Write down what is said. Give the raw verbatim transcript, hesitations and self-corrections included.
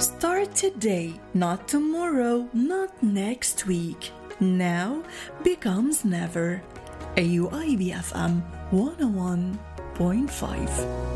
Start today, not tomorrow, not next week. Now becomes never. A U I B F M one oh one point five.